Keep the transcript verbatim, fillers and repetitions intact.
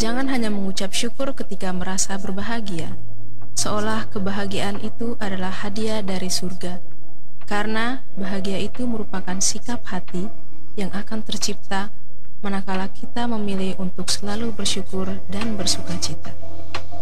Jangan hanya mengucap syukur ketika merasa berbahagia, seolah kebahagiaan itu adalah hadiah dari surga, karena bahagia itu merupakan sikap hati yang akan tercipta manakala kita memilih untuk selalu bersyukur dan bersukacita.